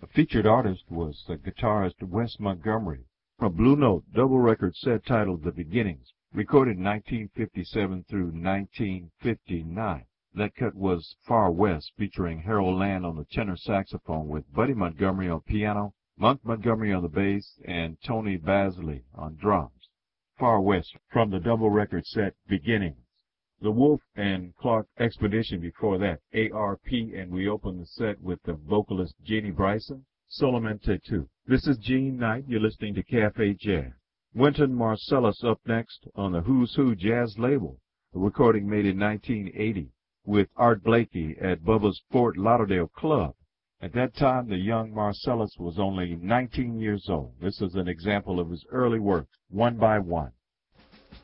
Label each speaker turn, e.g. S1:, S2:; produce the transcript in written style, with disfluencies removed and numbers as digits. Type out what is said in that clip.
S1: featured artist was the guitarist Wes Montgomery from a Blue Note double record set titled The Beginnings, recorded in 1957 through 1959. That cut was Far West, featuring Harold Land on the tenor saxophone with Buddy Montgomery on piano, Monk Montgomery on the bass, and Tony Basley on drums. Far West from the double record set Beginnings. The Wolf and Clark Expedition before that, ARP, and we open the set with the vocalist Jeannie Bryson, Solamente 2. This is Gene Knight. You're listening to Cafe Jazz. Wynton Marsalis up next on the Who's Who Jazz label, a recording made in 1980 with Art Blakey at Bubba's Fort Lauderdale Club. At that time, the young Marsalis was only 19 years old. This is an example of his early work, One by One.